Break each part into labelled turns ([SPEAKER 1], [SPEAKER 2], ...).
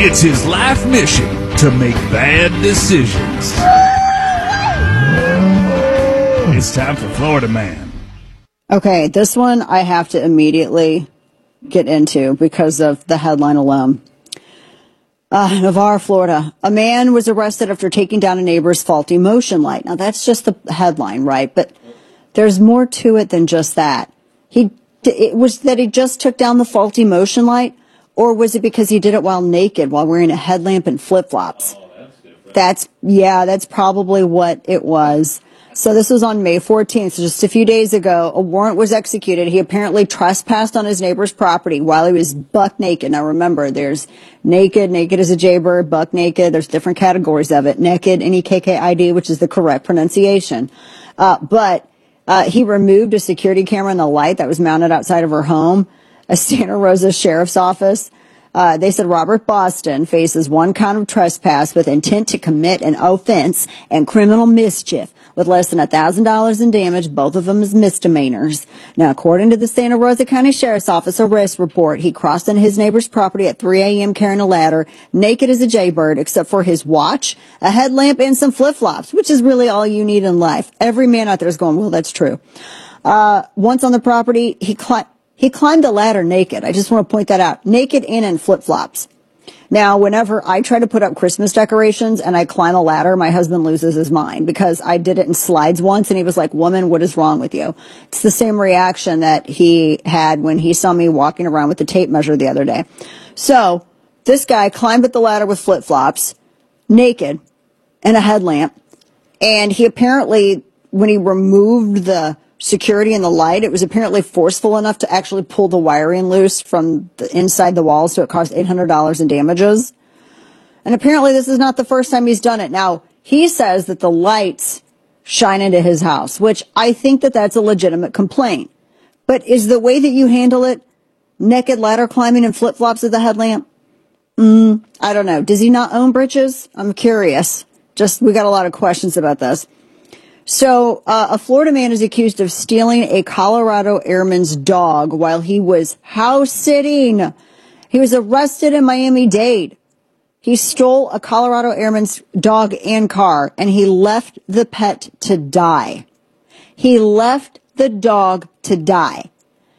[SPEAKER 1] It's his life mission to make bad decisions. It's time for Florida Man.
[SPEAKER 2] Okay, this one I have to immediately get into because of the headline alone. Navarre, Florida. A man was arrested after taking down a neighbor's faulty motion light. Now, that's just the headline, right? But there's more to it than just that. It was that he just took down the faulty motion light, or was it because he did it while naked, while wearing a headlamp and flip-flops?
[SPEAKER 3] Oh, that's different.
[SPEAKER 2] That's probably what it was. So this was on May 14th, so just a few days ago. A warrant was executed. He apparently trespassed on his neighbor's property while he was buck naked. Now remember, there's naked as a jaybird, buck naked. There's different categories of it. Naked, N-E-K-K-I-D, which is the correct pronunciation. But he removed a security camera in the light that was mounted outside of her home. A Santa Rosa sheriff's office. They said Robert Boston faces one count of trespass with intent to commit an offense and criminal mischief with less than $1,000 in damage, both of them as misdemeanors. Now, according to the Santa Rosa County Sheriff's Office arrest report, he crossed into his neighbor's property at 3 a.m. carrying a ladder, naked as a jaybird, except for his watch, a headlamp, and some flip-flops, which is really all you need in life. Every man out there is going, well, that's true. Once on the property, he climbed the ladder naked. I just want to point that out. Naked and in flip-flops. Now, whenever I try to put up Christmas decorations and I climb a ladder, my husband loses his mind because I did it in slides once and he was like, woman, what is wrong with you? It's the same reaction that he had when he saw me walking around with the tape measure the other day. So this guy climbed up the ladder with flip-flops, naked, and a headlamp. And he apparently, when he removed the security and the light, it was apparently forceful enough to actually pull the wiring loose from the inside the wall, so it caused $800 in damages. And apparently this is not the first time he's done it. Now, he says that the lights shine into his house, which I think that that's a legitimate complaint. But is the way that you handle it naked ladder climbing and flip-flops with a headlamp? I don't know. Does he not own britches? I'm curious. We got a lot of questions about this. So, a Florida man is accused of stealing a Colorado airman's dog while he was house sitting. He was arrested in Miami-Dade. He stole a Colorado airman's dog and car, and he left the pet to die. He left the dog to die.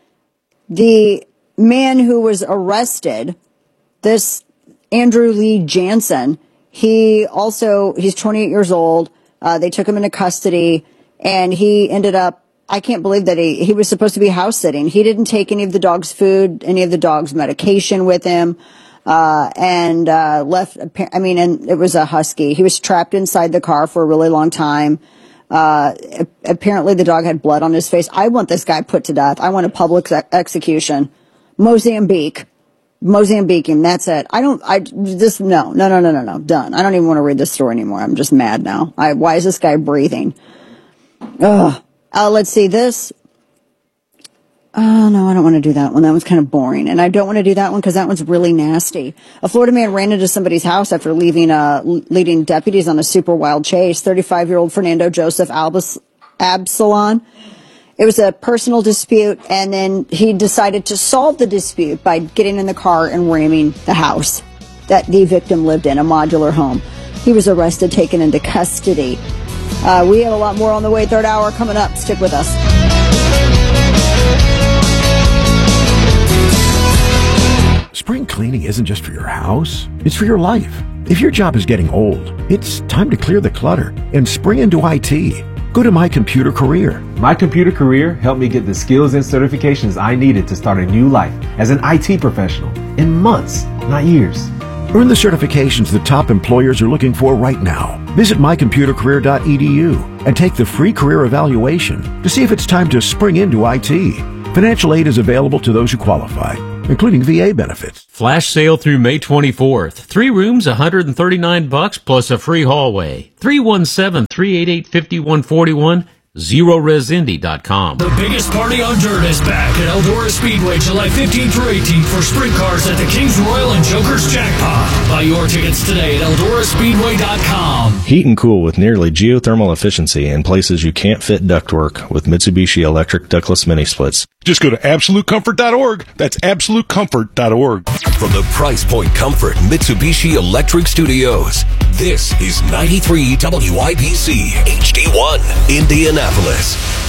[SPEAKER 2] The man who was arrested, this Andrew Lee Jansen, he's 28 years old. They took him into custody, and he ended up, I can't believe that he was supposed to be house sitting. He didn't take any of the dog's food, any of the dog's medication with him, and left, and it was a husky. He was trapped inside the car for a really long time. Apparently the dog had blood on his face. I want this guy put to death. I want a public execution. Mozambique him. That's it. No. Done. I don't even want to read this story anymore. I'm just mad now. Why is this guy breathing? Ugh. Let's see this. Oh, no, I don't want to do that one. That one's kind of boring. And I don't want to do that one because that one's really nasty. A Florida man ran into somebody's house after leading deputies on a super wild chase. 35-year-old Fernando Joseph Absalon. It was a personal dispute, and then he decided to solve the dispute by getting in the car and ramming the house that the victim lived in, a modular home. He was arrested, taken into custody. We have a lot more on the way. Third hour coming up. Stick with us.
[SPEAKER 4] Spring cleaning isn't just for your house, it's for your life. If your job is getting old, it's time to clear the clutter and spring into IT. Go to My Computer Career.
[SPEAKER 5] My Computer Career helped me get the skills and certifications I needed to start a new life as an IT professional in months, not years.
[SPEAKER 4] Earn the certifications the top employers are looking for right now. Visit mycomputercareer.edu and take the free career evaluation to see if it's time to spring into IT. Financial aid is available to those who qualify, including VA benefits.
[SPEAKER 6] Flash sale through May 24th. 3 rooms, $139 plus a free hallway. 317-388-5141. ZeroResIndy.com.
[SPEAKER 7] The biggest party on dirt is back at Eldora Speedway July 15th through 18th for sprint cars at the Kings Royal and Joker's Jackpot. Buy your tickets today at EldoraSpeedway.com.
[SPEAKER 8] Heat and cool with nearly geothermal efficiency in places you can't fit ductwork with Mitsubishi electric ductless mini splits.
[SPEAKER 1] Just go to AbsoluteComfort.org. That's AbsoluteComfort.org.
[SPEAKER 8] From the Price Point Comfort Mitsubishi Electric Studios, this is 93 WIBC HD1, Indianapolis.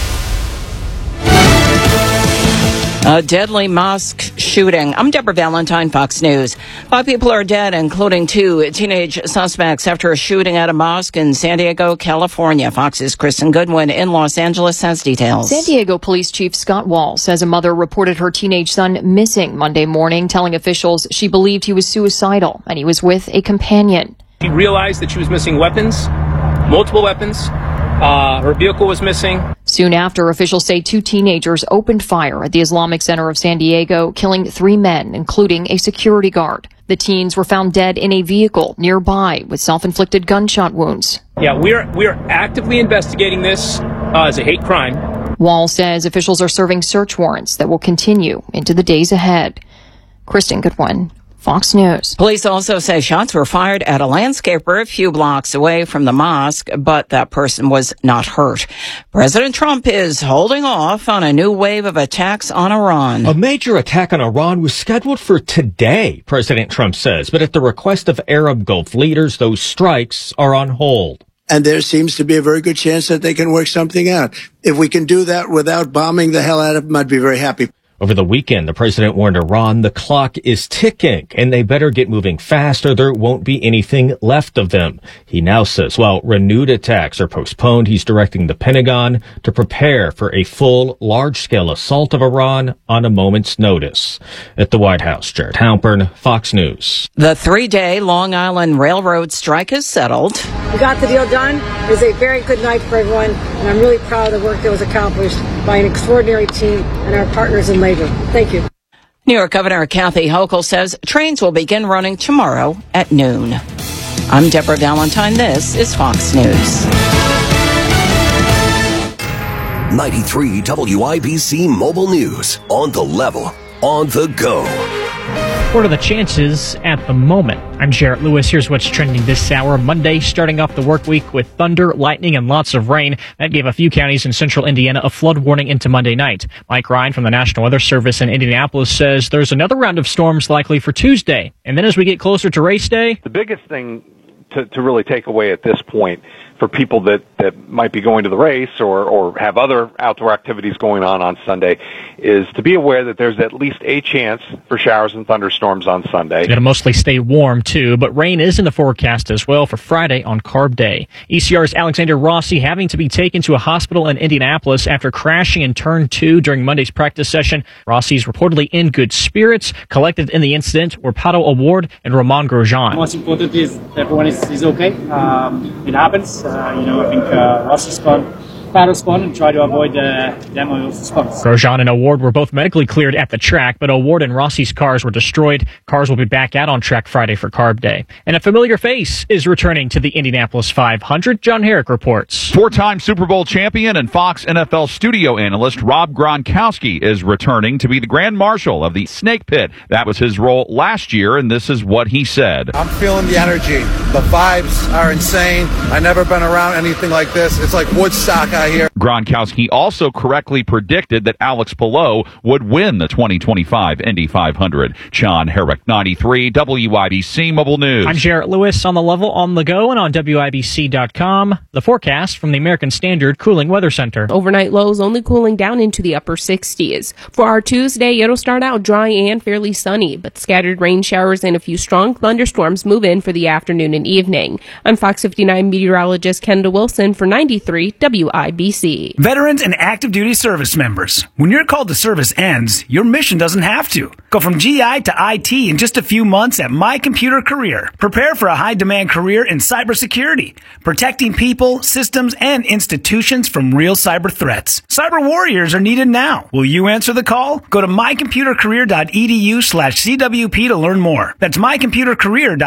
[SPEAKER 9] A deadly mosque shooting. I'm Deborah Valentine, Fox News. 5 people are dead, including 2 teenage suspects after a shooting at a mosque in San Diego, California. Fox's Kristen Goodwin in Los Angeles has details.
[SPEAKER 10] San Diego Police Chief Scott Wall says a mother reported her teenage son missing Monday morning, telling officials she believed he was suicidal and he was with a companion.
[SPEAKER 11] She realized that she was missing weapons, multiple weapons. Her vehicle was missing.
[SPEAKER 10] Soon after, officials say 2 teenagers opened fire at the Islamic Center of San Diego, killing 3 men, including a security guard. The teens were found dead in a vehicle nearby with self-inflicted gunshot wounds.
[SPEAKER 11] Yeah, we're actively investigating this as a hate crime.
[SPEAKER 10] Wall says officials are serving search warrants that will continue into the days ahead. Kristen Goodwin, Fox News.
[SPEAKER 9] Police also say shots were fired at a landscaper a few blocks away from the mosque, but that person was not hurt. President Trump is holding off on a new wave of attacks on Iran.
[SPEAKER 12] A major attack on Iran was scheduled for today, President Trump says, but at the request of Arab Gulf leaders, those strikes are on hold.
[SPEAKER 13] And there seems to be a very good chance that they can work something out. If we can do that without bombing the hell out of them, I'd be very happy.
[SPEAKER 12] Over the weekend, the president warned Iran the clock is ticking and they better get moving fast or there won't be anything left of them. He now says, while renewed attacks are postponed, he's directing the Pentagon to prepare for a full, large-scale assault of Iran on a moment's notice. At the White House, Jared Halpern, Fox News.
[SPEAKER 9] The 3-day Long Island Railroad strike is settled.
[SPEAKER 14] We got the deal done. It was a very good night for everyone, and I'm really proud of the work that was accomplished by an extraordinary team and our partners in labor. Thank you.
[SPEAKER 9] New York Governor Kathy Hochul says trains will begin running tomorrow at noon. I'm Deborah Valentine. This is Fox News.
[SPEAKER 8] 93 WIBC Mobile News. On the level, on the go.
[SPEAKER 15] What are the chances at the moment? I'm Jarrett Lewis. Here's what's trending this hour. Monday, starting off the work week with thunder, lightning, and lots of rain. That gave a few counties in central Indiana a flood warning into Monday night. Mike Ryan from the National Weather Service in Indianapolis says there's another round of storms likely for Tuesday. And then as we get closer to race day...
[SPEAKER 16] The biggest thing to really take away at this point for people that might be going to the race or have other outdoor activities going on Sunday is to be aware that there's at least a chance for showers and thunderstorms on Sunday.
[SPEAKER 15] It'll mostly stay warm, too, but rain is in the forecast as well for Friday on Carb Day. ECR's Alexander Rossi having to be taken to a hospital in Indianapolis after crashing in Turn 2 during Monday's practice session. Rossi's reportedly in good spirits. Collected in the incident were Pato Award and Roman Grosjean.
[SPEAKER 17] Most important is everyone is okay. It happens. I think Rossi's gone. Pato's gone and try to avoid them on those spots.
[SPEAKER 15] Grosjean and Award were both medically cleared at the track, but Award and Rossi's cars were destroyed. Cars will be back out on track Friday for Carb Day. And a familiar face is returning to the Indianapolis 500. John Herrick reports.
[SPEAKER 18] 4-time Super Bowl champion and Fox NFL studio analyst Rob Gronkowski is returning to be the Grand Marshal of the Snake Pit. That was his role last year, and this is what he said.
[SPEAKER 19] I'm feeling the energy. The vibes are insane. I've never been around anything like this. It's like Woodstock out here.
[SPEAKER 18] Gronkowski also correctly predicted that Alex Palou would win the 2025 Indy 500. John Herrick, 93 WIBC Mobile News.
[SPEAKER 15] I'm Jarrett Lewis on the level, on the go, and on WIBC.com. The forecast from the American Standard Cooling Weather Center.
[SPEAKER 20] Overnight lows only cooling down into the upper 60s. For our Tuesday, it'll start out dry and fairly sunny, but scattered rain showers and a few strong thunderstorms move in for the afternoon and evening. I'm Fox 59 meteorologist Kendall Wilson for 93 WIBC.
[SPEAKER 21] Veterans and active duty service members. When your call to service ends, your mission doesn't have to. Go from GI to IT in just a few months at My Computer Career. Prepare for a high-demand career in cybersecurity, protecting people, systems, and institutions from real cyber threats. Cyber warriors are needed now. Will you answer the call? Go to mycomputercareer.edu/CWP to learn more. That's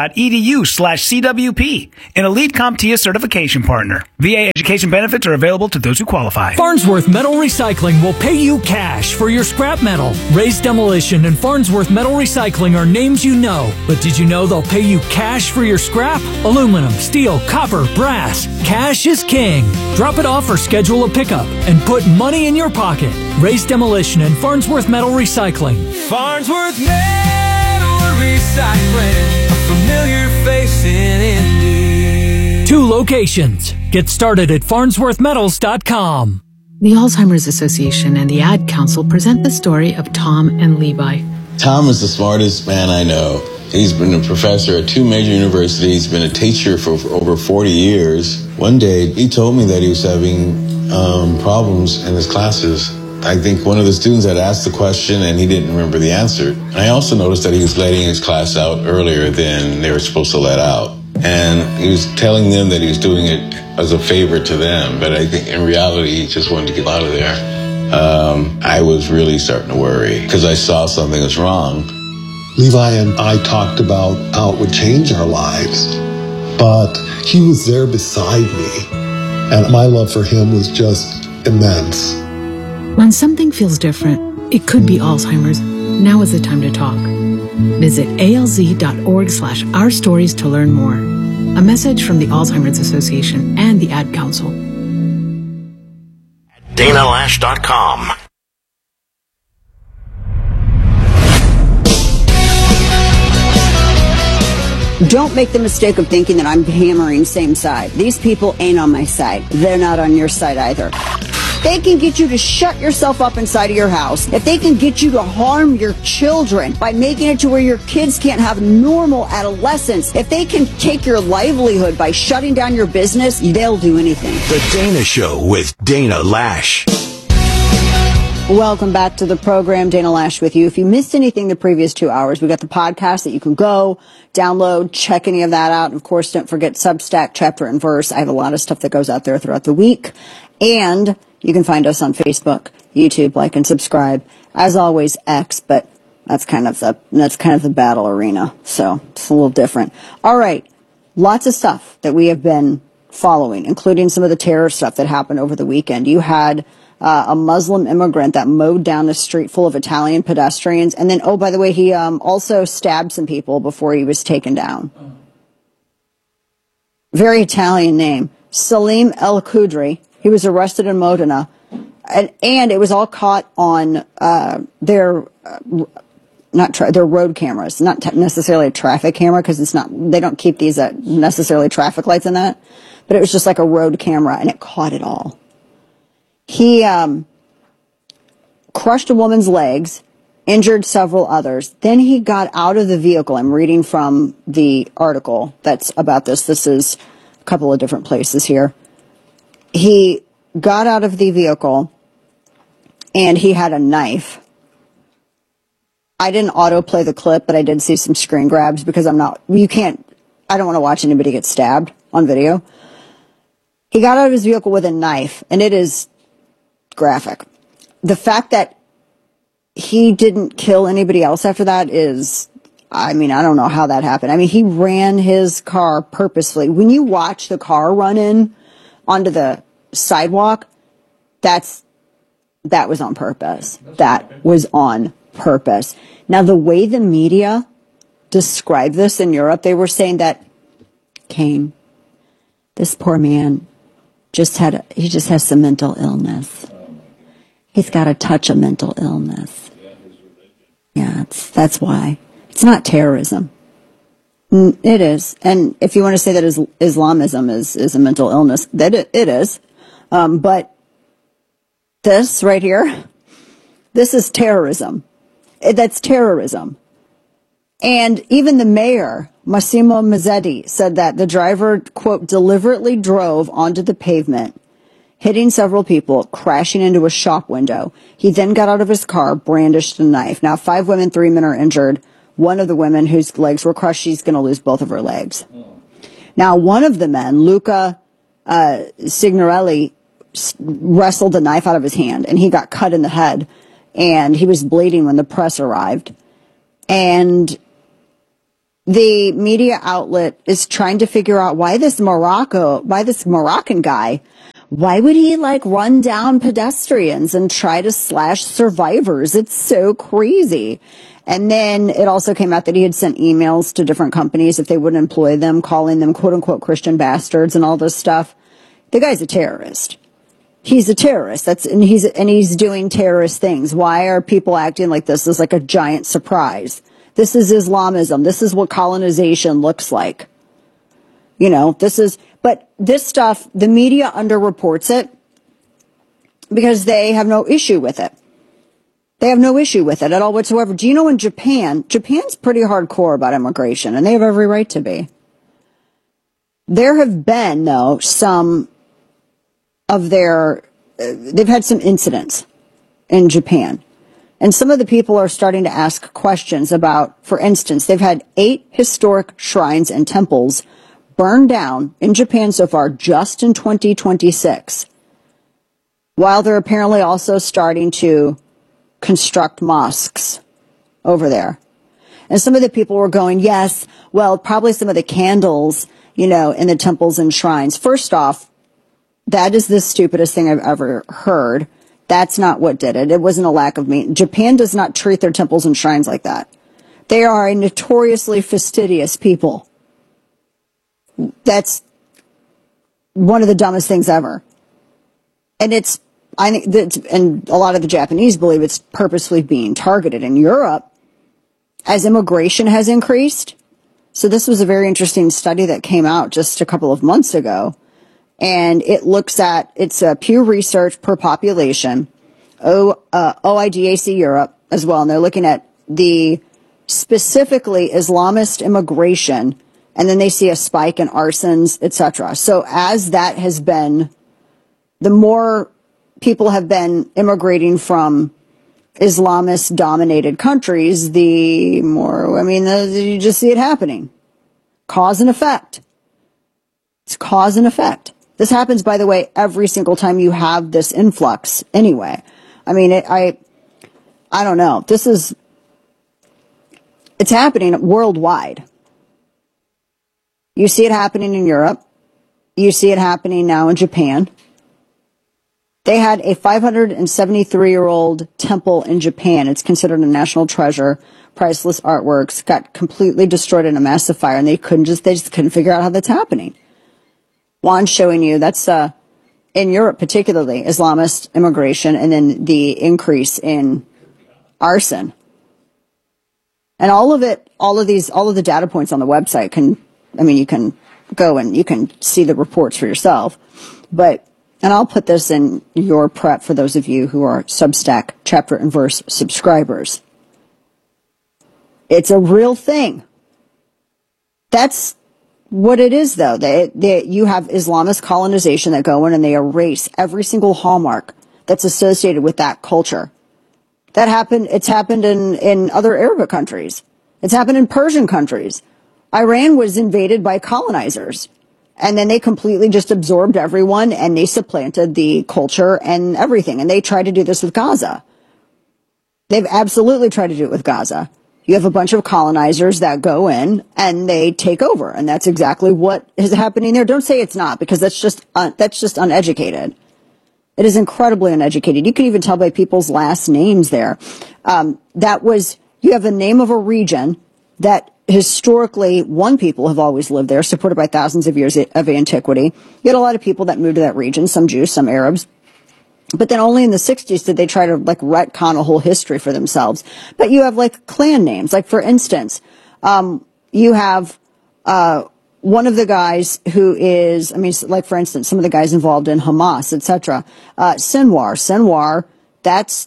[SPEAKER 21] mycomputercareer.edu/CWP, an elite CompTIA certification partner. VA education benefits are available to those who qualify.
[SPEAKER 3] Farnsworth Metal Recycling will pay you cash for your scrap metal. Ray's Demolition and Farnsworth Metal Recycling are names you know. But did you know they'll pay you cash for your scrap? Aluminum, steel, copper, brass. Cash is king. Drop it off or schedule a pickup and put money in your pocket. Ray's Demolition and Farnsworth Metal Recycling.
[SPEAKER 22] Farnsworth Metal Recycling, a familiar face in Indy.
[SPEAKER 3] 2 locations. Get started at farnsworthmetals.com.
[SPEAKER 23] The Alzheimer's Association and the Ad Council present the story of Tom and Levi.
[SPEAKER 24] Tom is the smartest man I know. He's been a professor at 2 major universities, been a teacher for over 40 years. One day, he told me that he was having problems in his classes. I think one of the students had asked the question and he didn't remember the answer. I also noticed that he was letting his class out earlier than they were supposed to let out. And he was telling them that he was doing it as a favor to them, but I think in reality he just wanted to get out of there. I was really starting to worry because I saw something was wrong.
[SPEAKER 25] Levi and I talked about how it would change our lives, but he was there beside me, and my love for him was just immense.
[SPEAKER 23] When something feels different, it could be Alzheimer's. Now is the time to talk. Visit alz.org/ourstories to learn more. A message from the Alzheimer's Association and the Ad Council.
[SPEAKER 26] DanaLash.com.
[SPEAKER 2] Don't make the mistake of thinking that I'm hammering same side. These people ain't on my side. They're not on your side either. They can get you to shut yourself up inside of your house, if they can get you to harm your children by making it to where your kids can't have normal adolescence, if they can take your livelihood by shutting down your business, they'll do anything.
[SPEAKER 26] The Dana Show with Dana Lash.
[SPEAKER 2] Welcome back to the program. Dana Lash with you. If you missed anything the previous 2 hours, we got the podcast that you can go download, check any of that out. And of course, don't forget Substack, Chapter and Verse. I have a lot of stuff that goes out there throughout the week. And you can find us on Facebook, YouTube, like and subscribe. As always, X, but that's kind of the battle arena. So it's a little different. All right. Lots of stuff that we have been following, including some of the terror stuff that happened over the weekend. You had a Muslim immigrant that mowed down a street full of Italian pedestrians. And then, oh, by the way, he also stabbed some people before he was taken down. Very Italian name. Salim El Khudri. He was arrested in Modena. And it was all caught on their road cameras, not necessarily a traffic camera, because they don't keep these at necessarily traffic lights and that. But it was just like a road camera, and it caught it all. He crushed a woman's legs, injured several others. Then he got out of the vehicle. I'm reading from the article that's about this. This is a couple of different places here. He got out of the vehicle, and he had a knife. I didn't autoplay the clip, but I did see some screen grabs because I don't want to watch anybody get stabbed on video. He got out of his vehicle with a knife, and it is graphic. The fact that he didn't kill anybody else after that is, I don't know how that happened. He ran his car purposefully. When you watch the car run in onto the sidewalk, that was on purpose. That was on purpose. Now, the way the media described this in Europe, they were saying that Kane, this poor man, he just has some mental illness. He's got a touch of mental illness. Yeah, that's why. It's not terrorism. It is. And if you want to say that Islamism is a mental illness, that it is. But this right here, this is terrorism. That's terrorism. And even the mayor, Massimo Mazzetti, said that the driver, quote, deliberately drove onto the pavement, hitting several people, crashing into a shop window. He then got out of his car, brandished a knife. Now, 5 women, 3 men are injured. One of the women whose legs were crushed, she's going to lose both of her legs. Now, one of the men, Luca Signorelli, wrestled the knife out of his hand, and he got cut in the head, and he was bleeding when the press arrived. And the media outlet is trying to figure out why this Moroccan guy Why would he like run down pedestrians and try to slash survivors? It's so crazy. And then it also came out that he had sent emails to different companies if they wouldn't employ them, calling them quote unquote Christian bastards and all this stuff. The guy's a terrorist. He's a terrorist. And he's doing terrorist things. Why are people acting like this is like a giant surprise? This is Islamism. This is what colonization looks like. You know, but this stuff, the media underreports it because they have no issue with it. They have no issue with it at all whatsoever. Do you know in Japan's pretty hardcore about immigration, and they have every right to be. There have been, though, some of they've had some incidents in Japan. And some of the people are starting to ask questions about, for instance, they've had 8 historic shrines and temples burned down in Japan so far just in 2026, while they're apparently also starting to construct mosques over there. And some of the people were going, yes, well, probably some of the candles, you know, in the temples and shrines. First off, that is the stupidest thing I've ever heard. That's not what did it. It wasn't a lack of meat. Japan does not treat their temples and shrines like that. They are a notoriously fastidious people. That's one of the dumbest things ever. And I think that, and a lot of the Japanese believe it's purposely being targeted in Europe as immigration has increased. So this was a very interesting study that came out just a couple of months ago. And it looks at, it's a Pew Research per population, OIDAC Europe as well. And they're looking at the specifically Islamist immigration. And then they see a spike in arsons, etc. So as that has been, the more people have been immigrating from Islamist-dominated countries, the more, you just see it happening. Cause and effect. It's cause and effect. This happens, by the way, every single time you have this influx anyway. I mean, I don't know. It's happening worldwide. You see it happening in Europe. You see it happening now in Japan. They had a 573-year-old temple in Japan. It's considered a national treasure. Priceless artworks got completely destroyed in a massive fire, and they just couldn't figure out how that's happening. Juan's showing you that's in Europe, particularly Islamist immigration, and then the increase in arson. And all of the data points on the website you can go and you can see the reports for yourself. And I'll put this in your prep for those of you who are Substack chapter and verse subscribers. It's a real thing. That's what it is, though. You have Islamist colonization that go in and they erase every single hallmark that's associated with that culture. It's happened in other Arabic countries. It's happened in Persian countries. Iran was invaded by colonizers. And then they completely just absorbed everyone and they supplanted the culture and everything. And they tried to do this with Gaza. They've absolutely tried to do it with Gaza. You have a bunch of colonizers that go in and they take over. And that's exactly what is happening there. Don't say it's not, because that's just uneducated. It is incredibly uneducated. You can even tell by people's last names there. You have the name of a region that historically, one people have always lived there, supported by thousands of years of antiquity. You had a lot of people that moved to that region, some Jews, some Arabs. But then only in the 60s did they try to retcon a whole history for themselves. But you have clan names. Like, for instance, you have one of the guys who is, for instance, some of the guys involved in Hamas, etc. Sinwar. Sinwar, that's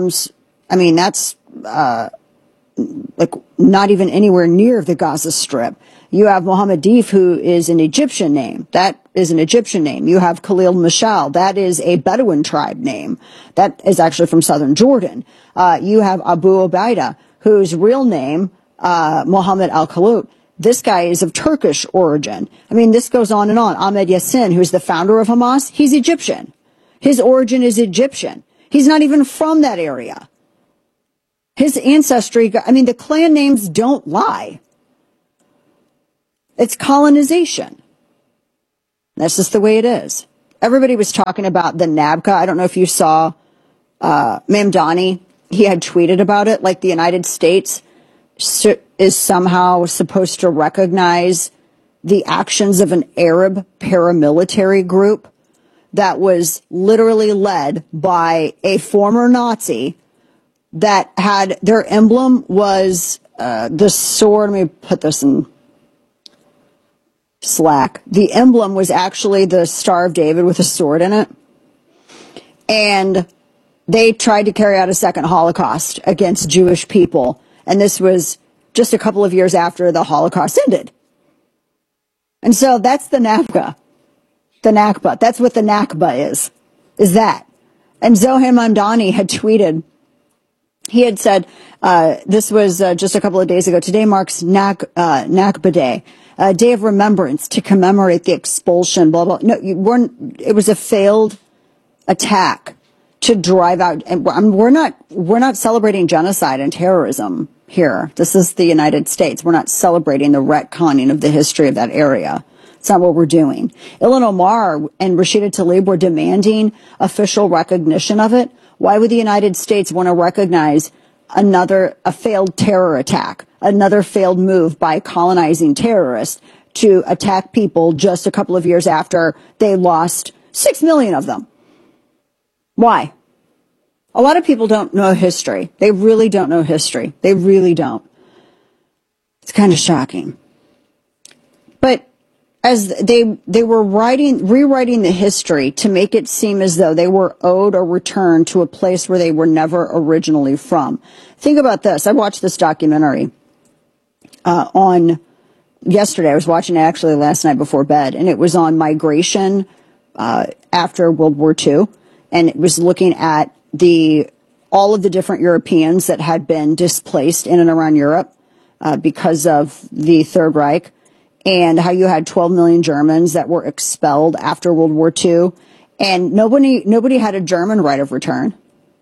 [SPEAKER 2] not even anywhere near the Gaza Strip. You have Mohammed Deif, who is an Egyptian name. That is an Egyptian name. You have Khalil Mashal. That is a Bedouin tribe name. That is actually from southern Jordan. You have Abu Ubaidah, whose real name, Mohammed Al-Khalut. This guy is of Turkish origin. This goes on and on. Ahmed Yassin, who's the founder of Hamas, he's Egyptian. His origin is Egyptian. He's not even from that area. His ancestry, the clan names don't lie. It's colonization. That's just the way it is. everybody was talking about the NABCA. I don't know if you saw Mamdani. He had tweeted about it, like the United States is somehow supposed to recognize the actions of an Arab paramilitary group that was literally led by a former Nazi that had their emblem was the sword. Let me put this in Slack. The emblem was actually the Star of David with a sword in it. And they tried to carry out a second Holocaust against Jewish people. And this was just a couple of years after the Holocaust ended. And so that's the NABCA. The Nakba. That's what the Nakba is that. And Zohan Mamdani had tweeted, he had said, this was just a couple of days ago, today marks Nakba Day, a day of remembrance to commemorate the expulsion, blah, blah. No, it was a failed attack to drive out, and we're not celebrating genocide and terrorism here. This is the United States. We're not celebrating the retconning of the history of that area. It's not what we're doing. Ilhan Omar and Rashida Tlaib were demanding official recognition of it. Why would the United States want to recognize a failed terror attack, another failed move by colonizing terrorists to attack people just a couple of years after they lost 6 million of them? Why? A lot of people don't know history. They really don't know history. They really don't. It's kind of shocking. But as they were rewriting the history to make it seem as though they were owed a return to a place where they were never originally from. Think about this. I watched this documentary on yesterday. I was watching it actually last night before bed, and it was on migration after World War II, and it was looking at all of the different Europeans that had been displaced in and around Europe because of the Third Reich, and how you had 12 million Germans that were expelled after World War II, and nobody had a German right of return.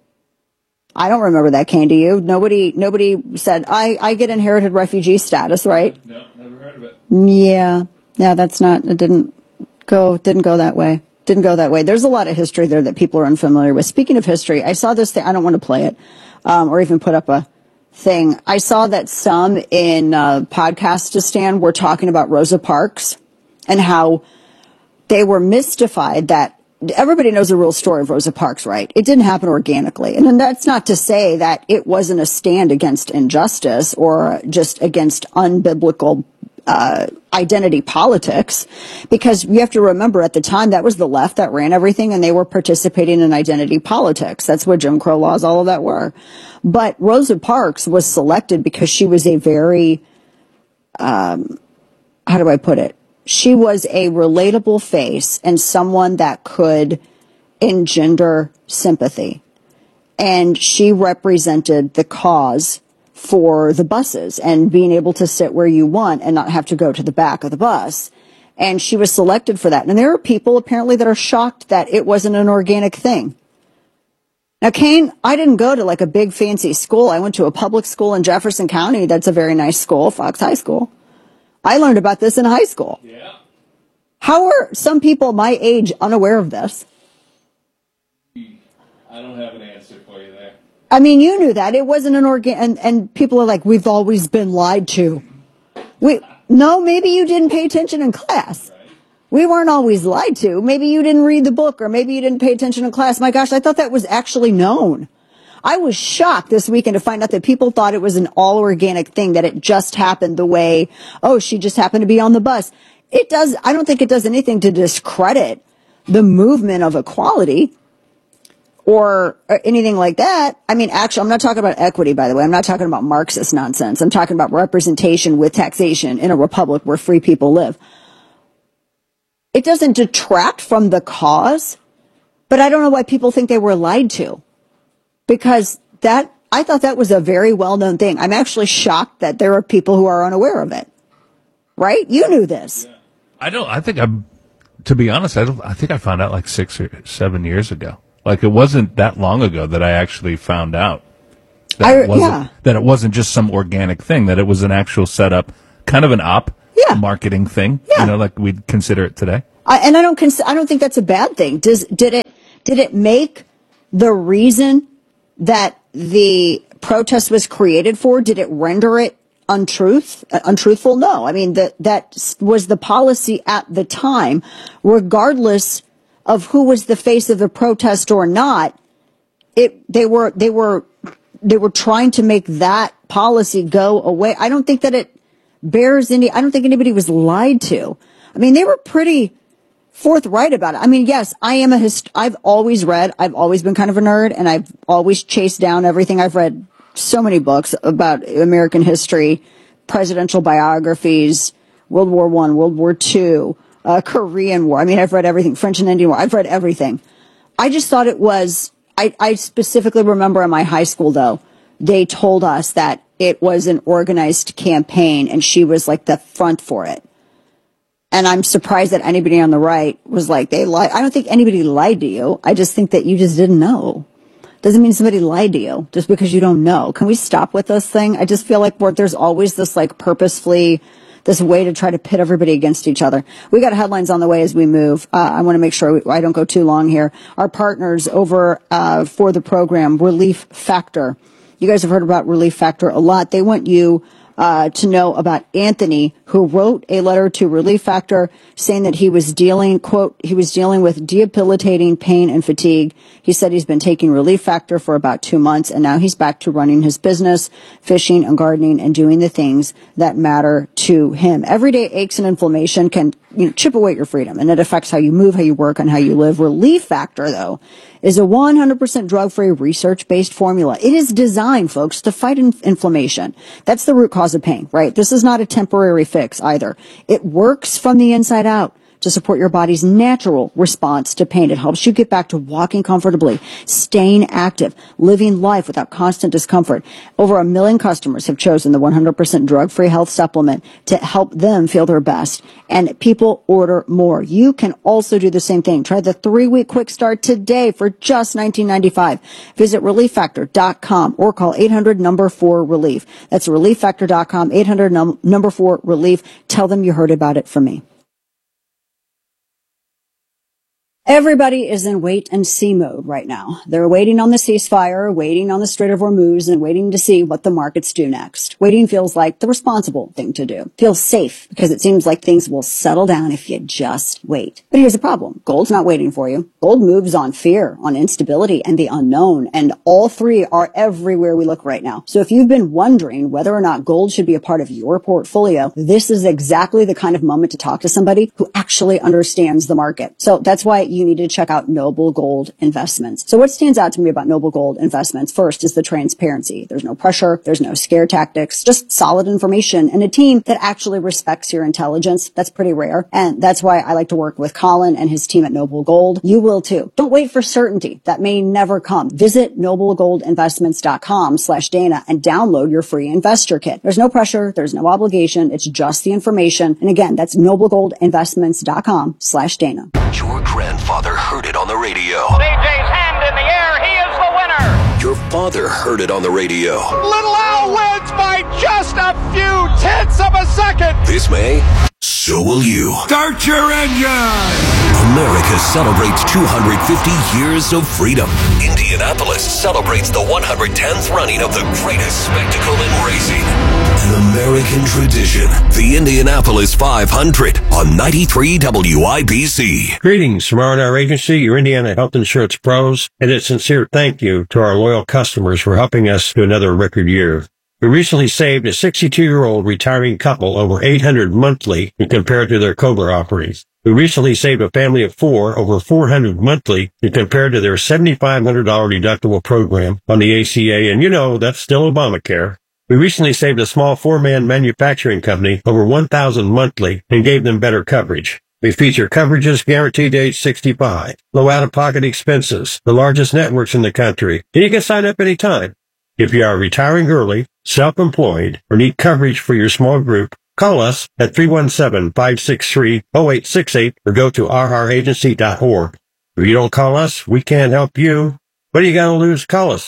[SPEAKER 2] I don't remember that came to you. Nobody said, I get inherited refugee status, right?
[SPEAKER 1] No, never heard of it.
[SPEAKER 2] Yeah, that's not, it didn't go that way. Didn't go that way. There's a lot of history there that people are unfamiliar with. Speaking of history, I saw this thing. I don't want to play it or even put up a thing. I saw that some in Podcastistan were talking about Rosa Parks and how they were mystified that everybody knows the real story of Rosa Parks, right? It didn't happen organically. And that's not to say that it wasn't a stand against injustice or just against unbiblical identity politics, because you have to remember at the time that was the left that ran everything and they were participating in identity politics. That's what Jim Crow laws, all of that were. But Rosa Parks was selected because she was a very, how do I put it? She was a relatable face and someone that could engender sympathy. And she represented the cause for the buses and being able to sit where you want and not have to go to the back of the bus. And she was selected for that. And there are people apparently that are shocked that it wasn't an organic thing. Now, Kane, I didn't go to like a big fancy school. I went to a public school in Jefferson County. That's a very nice school, Fox High School. I learned about this in high school.
[SPEAKER 1] Yeah.
[SPEAKER 2] How are some people my age unaware of this?
[SPEAKER 1] I don't have an answer for you there.
[SPEAKER 2] I mean, you knew that. It wasn't an and people are like, we've always been lied to. No, maybe you didn't pay attention in class. Right. We weren't always lied to. Maybe you didn't read the book, or maybe you didn't pay attention in class. My gosh, I thought that was actually known. I was shocked this weekend to find out that people thought it was an all organic thing, that it just happened the way, she just happened to be on the bus. I don't think it does anything to discredit the movement of equality or anything like that. I mean, actually, I'm not talking about equity, by the way. I'm not talking about Marxist nonsense. I'm talking about representation with taxation in a republic where free people live. It doesn't detract from the cause, but I don't know why people think they were lied to. Because I thought that was a very well-known thing. I'm actually shocked that there are people who are unaware of it. Right? You knew this.
[SPEAKER 1] Yeah. To be honest, I think I found out like 6 or 7 years ago. Like, it wasn't that long ago that I actually found out that it wasn't just some organic thing, that it was an actual setup, kind of an marketing thing, like we'd consider it today.
[SPEAKER 2] I don't think that's a bad thing. Did it make the reason that the protest was created for? Did it render it untruthful? No. I mean, that was the policy at the time, regardless of who was the face of the protest or not. They were trying to make that policy go away. I don't think that it bears I don't think anybody was lied to. I mean, they were pretty forthright about it. I mean, yes, I've always been kind of a nerd, and I've always chased down everything. I've read so many books about American history, presidential biographies, World War I, World War II, Korean War. I mean, I've read everything, French and Indian War. I've read everything. I just thought it was, I specifically remember in my high school, though, they told us that it was an organized campaign, and she was like the front for it. And I'm surprised that anybody on the right was like, they lied. I don't think anybody lied to you. I just think that you just didn't know. Doesn't mean somebody lied to you just because you don't know. Can we stop with this thing? I just feel like there's always this like purposefully, this way to try to pit everybody against each other. We got headlines on the way as we move. I want to make sure I don't go too long here. Our partners over for the program, Relief Factor. You guys have heard about Relief Factor a lot. They want you to know about Anthony, who wrote a letter to Relief Factor saying that he was dealing with debilitating pain and fatigue. He said he's been taking Relief Factor for about 2 months, and now he's back to running his business, fishing and gardening, and doing the things that matter to him. Everyday aches and inflammation can chip away at your freedom, and it affects how you move, how you work, and how you live. Relief Factor, though, is a 100% drug-free, research-based formula. It is designed, folks, to fight inflammation. That's the root cause of pain, right? This is not a temporary fix either. It works from the inside out to support your body's natural response to pain. It helps you get back to walking comfortably, staying active, living life without constant discomfort. Over 1 million customers have chosen the 100% drug-free health supplement to help them feel their best. And people order more. You can also do the same thing. Try the 3-week quick start today for just $19.95. Visit ReliefFactor.com or call 800-4-RELIEF. That's ReliefFactor.com, 800-4-RELIEF. Tell them you heard about it from me. Everybody is in wait and see mode right now. They're waiting on the ceasefire, waiting on the Strait of Hormuz, and waiting to see what the markets do next. Waiting feels like the responsible thing to do. Feels safe because it seems like things will settle down if you just wait. But here's the problem. Gold's not waiting for you. Gold moves on fear, on instability, and the unknown, and all three are everywhere we look right now. So if you've been wondering whether or not gold should be a part of your portfolio, this is exactly the kind of moment to talk to somebody who actually understands the market. So that's why you need to check out Noble Gold Investments. So what stands out to me about Noble Gold Investments first is the transparency. There's no pressure. There's no scare tactics, just solid information and a team that actually respects your intelligence. That's pretty rare. And that's why I like to work with Colin and his team at Noble Gold. You will too. Don't wait for certainty. That may never come. Visit noblegoldinvestments.com/Dana and download your free investor kit. There's no pressure. There's no obligation. It's just the information. And again, that's noblegoldinvestments.com/Dana.
[SPEAKER 8] Your grandfather heard it on the radio.
[SPEAKER 4] DJ's hand in the air. He is the winner.
[SPEAKER 8] Your father heard it on the radio.
[SPEAKER 4] Little Al wins by just a few tenths of a second.
[SPEAKER 8] This May, so will you.
[SPEAKER 4] Start your engine.
[SPEAKER 8] America celebrates 250 years of freedom. Indianapolis celebrates the 110th running of the greatest spectacle in racing. An American tradition. The Indianapolis 500 on 93 WIBC.
[SPEAKER 5] Greetings from R&R Agency, your Indiana Health Insurance pros, and a sincere thank you to our loyal customers for helping us to another record year. We recently saved a 62-year-old retiring couple over $800 monthly when compared to their COBRA offerings. We recently saved a family of 4 over $400 monthly when compared to their $7,500 deductible program on the ACA, and that's still Obamacare. We recently saved a small 4-man manufacturing company over $1,000 monthly and gave them better coverage. We feature coverages guaranteed to age 65, low out-of-pocket expenses, the largest networks in the country, and you can sign up anytime. If you are retiring early, self-employed, or need coverage for your small group, call us at 317-563-0868 or go to rragency.org. If you don't call us, we can't help you. What are you going to lose? Call us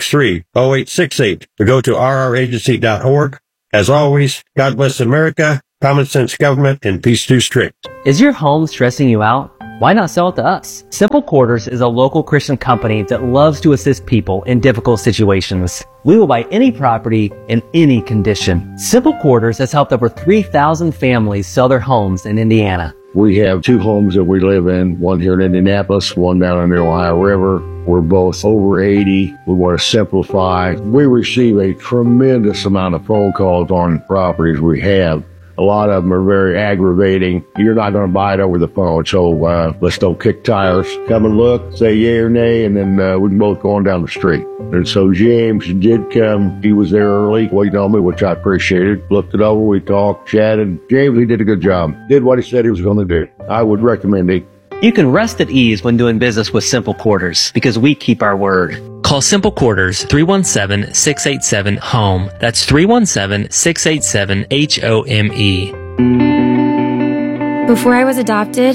[SPEAKER 5] 317-563-0868 or go to rragency.org. As always, God bless America Common sense government and peace too strict.
[SPEAKER 6] Is your home stressing you out? Why not sell it to us? Simple Quarters is a local Christian company that loves to assist people in difficult situations. We will buy any property in any condition. Simple Quarters has helped over 3,000 families sell their homes in Indiana.
[SPEAKER 7] We have 2 homes that we live in, one here in Indianapolis, one down on the Ohio River. We're both over 80. We want to simplify. We receive a tremendous amount of phone calls on properties we have. A lot of them are very aggravating. You're not going to buy it over the phone, so let's don't kick tires. Come and look, say yay or nay, and then we can both go on down the street. And so James did come. He was there early, waiting on me, which I appreciated. Looked it over, we talked, chatted. James, he did a good job. Did what he said he was going to do. I would recommend it.
[SPEAKER 6] You can rest at ease when doing business with Simple Quarters because we keep our word. Call Simple Quarters 317-687-HOME. That's 317-687-HOME.
[SPEAKER 10] Before I was adopted,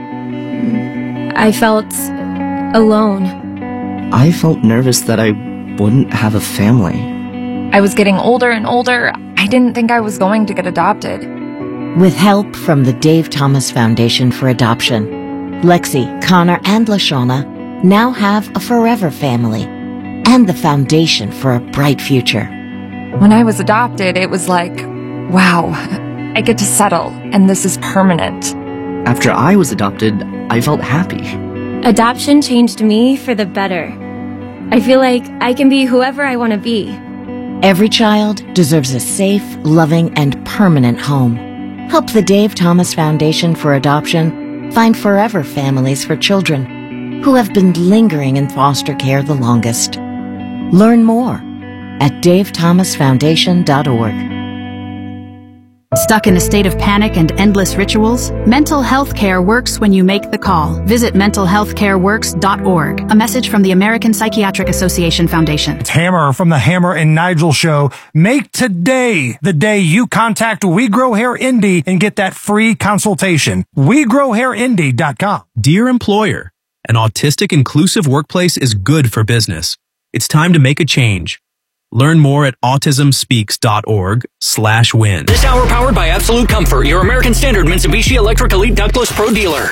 [SPEAKER 10] I felt alone.
[SPEAKER 11] I felt nervous that I wouldn't have a family.
[SPEAKER 12] I was getting older and older. I didn't think I was going to get adopted.
[SPEAKER 13] With help from the Dave Thomas Foundation for Adoption, Lexi, Connor, and LaShawna now have a forever family and the foundation for a bright future.
[SPEAKER 12] When I was adopted, it was like, wow, I get to settle, and this is permanent.
[SPEAKER 11] After I was adopted, I felt happy.
[SPEAKER 10] Adoption changed me for the better. I feel like I can be whoever I want to be.
[SPEAKER 13] Every child deserves a safe, loving, and permanent home. Help the Dave Thomas Foundation for Adoption find forever families for children who have been lingering in foster care the longest. Learn more at davethomasfoundation.org.
[SPEAKER 27] Stuck in a state of panic and endless rituals? Mental health care works when you make the call. Visit mentalhealthcareworks.org. A message from the American Psychiatric Association Foundation.
[SPEAKER 28] It's Hammer from the Hammer and Nigel Show. Make today the day you contact We Grow Hair Indy and get that free consultation. WeGrowHairIndy.com.
[SPEAKER 29] Dear employer, an autistic inclusive workplace is good for business. It's time to make a change. Learn more at autismspeaks.org/win.
[SPEAKER 3] This hour powered by Absolute Comfort, your American Standard Mitsubishi Electric Elite Ductless Pro dealer.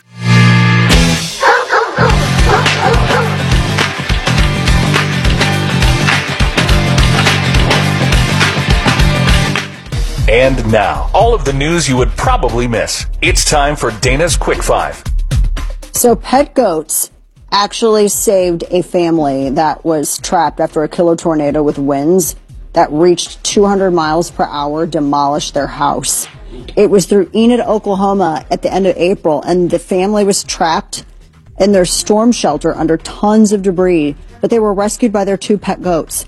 [SPEAKER 30] And now, all of the news you would probably miss. It's time for Dana's Quick Five.
[SPEAKER 2] So pet goats actually saved a family that was trapped after a killer tornado with winds that reached 200 miles per hour, demolished their house. It was through Enid, Oklahoma at the end of April, and the family was trapped in their storm shelter under tons of debris, but they were rescued by their 2 pet goats.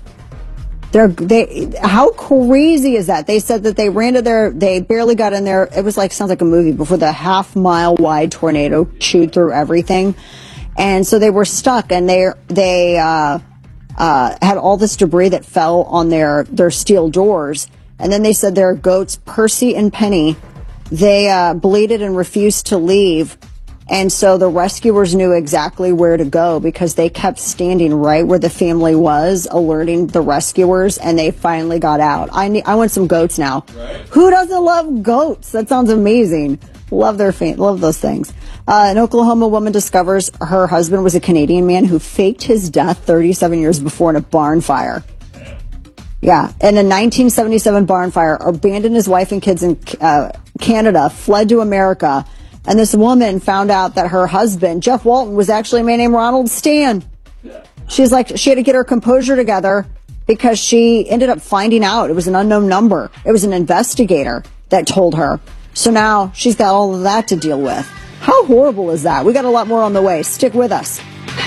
[SPEAKER 2] How crazy is that? They said that they ran to they barely got in there. It was sounds like a movie before the half-mile wide tornado chewed through everything. And so they were stuck, and they had all this debris that fell on their steel doors. And then they said their goats, Percy and Penny, they bleated and refused to leave. And so the rescuers knew exactly where to go because they kept standing right where the family was, alerting the rescuers, and they finally got out. I want some goats now. Right. Who doesn't love goats? That sounds amazing. Love those things. An Oklahoma woman discovers her husband was a Canadian man who faked his death 37 years before in a barn fire. Yeah, in a 1977 barn fire, abandoned his wife and kids in Canada, fled to America, and this woman found out that her husband, Jeff Walton, was actually a man named Ronald Stan. She's like, she had to get her composure together because she ended up finding out it was an unknown number. It was an investigator that told her. So now she's got all of that to deal with. How horrible is that? We got a lot more on the way. Stick with us.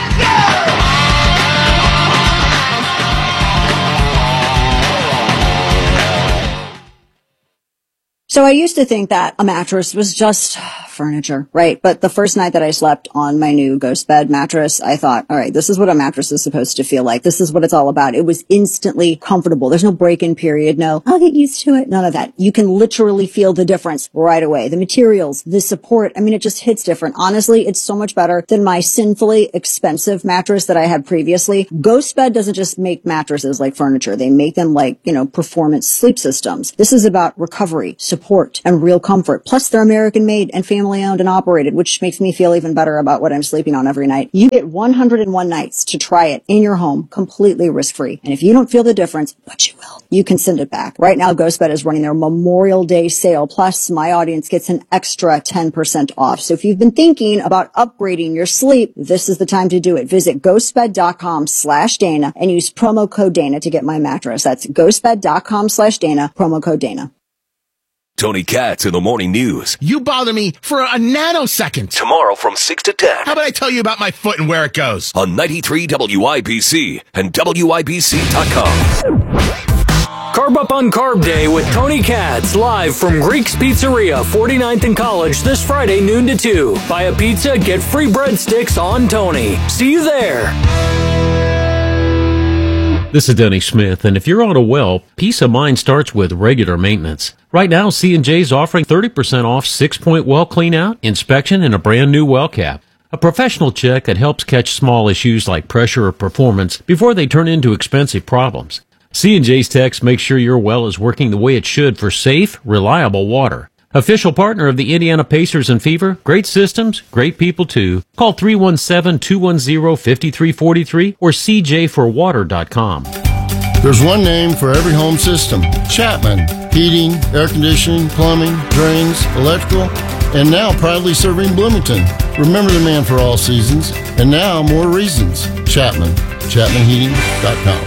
[SPEAKER 2] So I used to think that a mattress was just furniture, right? But the first night that I slept on my new Ghost Bed mattress, I thought, all right, this is what a mattress is supposed to feel like. This is what it's all about. It was instantly comfortable. There's no break-in period. No, I'll get used to it. None of that. You can literally feel the difference right away. The materials, the support. I mean, it just hits different. Honestly, it's so much better than my sinfully expensive mattress that I had previously. Ghost Bed doesn't just make mattresses like furniture. They make them like, performance sleep systems. This is about recovery, support, support and real comfort. Plus, they're American made and family owned and operated, which makes me feel even better about what I'm sleeping on every night. You get 101 nights to try it in your home, completely risk-free. And if you don't feel the difference, but you will, you can send it back. Right now, GhostBed is running their Memorial Day sale. Plus, my audience gets an extra 10% off. So if you've been thinking about upgrading your sleep, this is the time to do it. Visit ghostbed.com/Dana and use promo code Dana to get my mattress. That's ghostbed.com/Dana, promo code Dana.
[SPEAKER 8] Tony Katz in the morning news.
[SPEAKER 9] You bother me for a nanosecond.
[SPEAKER 8] Tomorrow from 6 to 10.
[SPEAKER 9] How about I tell you about my foot and where it goes?
[SPEAKER 8] On 93 WIBC and WIBC.com.
[SPEAKER 3] Carb Up on Carb Day with Tony Katz, live from Greek's Pizzeria, 49th and College, this Friday, noon to 2. Buy a pizza, get free breadsticks on Tony. See you there.
[SPEAKER 14] This is Denny Smith, and if you're on a well, peace of mind starts with regular maintenance. Right now, C&J's offering 30% off 6-point well clean-out, inspection, and a brand new well cap. A professional check that helps catch small issues like pressure or performance before they turn into expensive problems. C&J's techs make sure your well is working the way it should for safe, reliable water. Official partner of the Indiana Pacers and Fever, great systems, great people too. Call 317-210-5343 or cjforwater.com.
[SPEAKER 15] There's one name for every home system. Chapman. Heating, air conditioning, plumbing, drains, electrical, and now proudly serving Bloomington. Remember the man for all seasons, and now more reasons. Chapman. ChapmanHeating.com.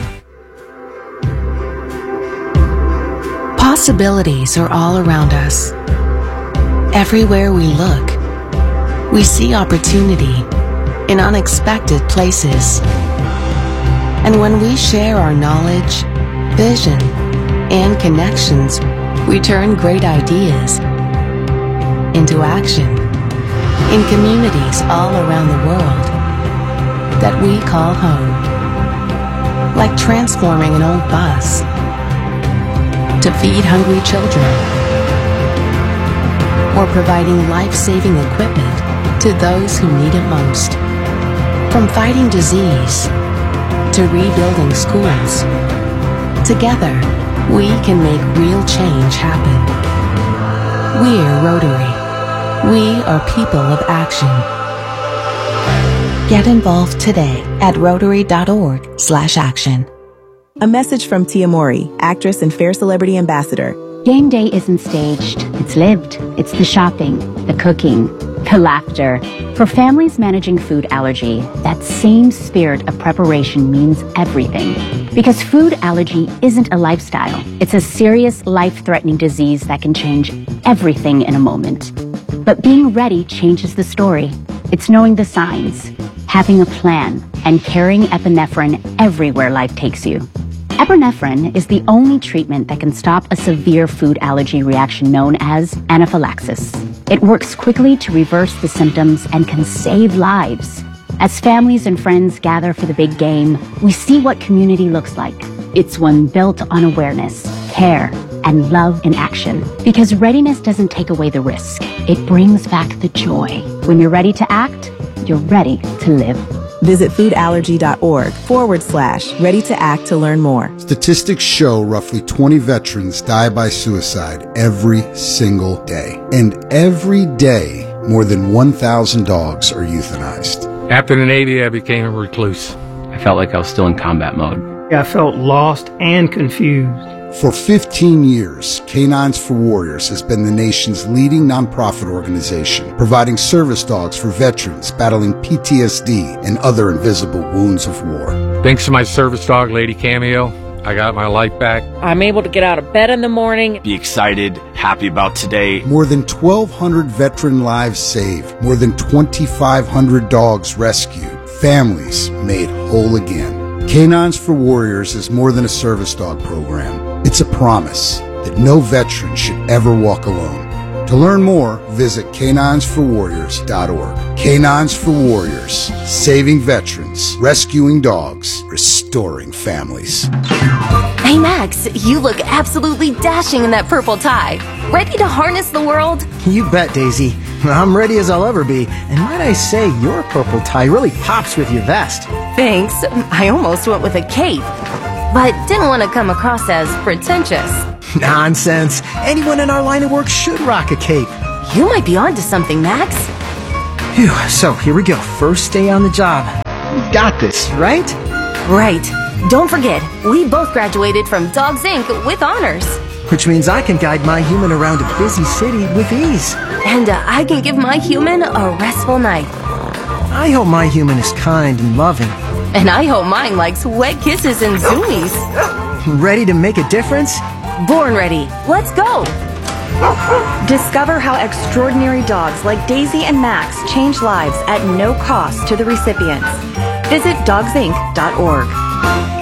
[SPEAKER 16] Possibilities are all around us. Everywhere we look, we see opportunity in unexpected places. And when we share our knowledge, vision, and connections, we turn great ideas into action in communities all around the world that we call home. Like transforming an old bus to feed hungry children, or providing life-saving equipment to those who need it most. From fighting disease to rebuilding schools, together we can make real change happen. We're Rotary. We are people of action. Get involved today at Rotary.org/action.
[SPEAKER 17] A message from Tia Mori, actress and Fair Celebrity Ambassador.
[SPEAKER 18] Game day isn't staged, it's lived. It's the shopping, the cooking, the laughter. For families managing food allergy, that same spirit of preparation means everything. Because food allergy isn't a lifestyle. It's a serious, life-threatening disease that can change everything in a moment. But being ready changes the story. It's knowing the signs, having a plan, and carrying epinephrine everywhere life takes you. Epinephrine is the only treatment that can stop a severe food allergy reaction known as anaphylaxis. It works quickly to reverse the symptoms and can save lives. As families and friends gather for the big game, we see what community looks like. It's one built on awareness, care, and love in action. Because readiness doesn't take away the risk. It brings back the joy. When you're ready to act, you're ready to live.
[SPEAKER 17] Visit foodallergy.org/ready to act to learn more.
[SPEAKER 19] Statistics show roughly 20 veterans die by suicide every single day. And every day, more than 1,000 dogs are euthanized.
[SPEAKER 20] After the Navy, I became a recluse.
[SPEAKER 6] I felt like I was still in combat mode.
[SPEAKER 21] I felt lost and confused.
[SPEAKER 19] For 15 years, Canines for Warriors has been the nation's leading nonprofit organization, providing service dogs for veterans battling PTSD and other invisible wounds of war.
[SPEAKER 20] Thanks to my service dog, Lady Cameo, I got my life back.
[SPEAKER 22] I'm able to get out of bed in the morning.
[SPEAKER 31] Be excited, happy about today.
[SPEAKER 19] More than 1,200 veteran lives saved, more than 2,500 dogs rescued, families made whole again. Canines for Warriors is more than a service dog program. It's a promise that no veteran should ever walk alone. To learn more, visit caninesforwarriors.org. Canines for Warriors, saving veterans, rescuing dogs, restoring families.
[SPEAKER 32] Hey Max, you look absolutely dashing in that purple tie. Ready to harness the world?
[SPEAKER 33] You bet, Daisy. I'm ready as I'll ever be. And might I say, your purple tie really pops with your vest.
[SPEAKER 32] Thanks. I almost went with a cape, but didn't want to come across as pretentious.
[SPEAKER 33] Nonsense. Anyone in our line of work should rock a cape.
[SPEAKER 32] You might be onto something, Max.
[SPEAKER 33] Phew, so here we go. First day on the job. We've got this, right?
[SPEAKER 32] Right. Don't forget, we both graduated from Dogs Inc. with honors.
[SPEAKER 33] Which means I can guide my human around a busy city with ease.
[SPEAKER 32] And I can give my human a restful night.
[SPEAKER 33] I hope my human is kind and loving.
[SPEAKER 32] And I hope mine likes wet kisses and zoomies.
[SPEAKER 33] Ready to make a difference?
[SPEAKER 32] Born ready. Let's go!
[SPEAKER 1] Discover how extraordinary dogs like Daisy and Max change lives at no cost to the recipients. Visit dogsinc.org.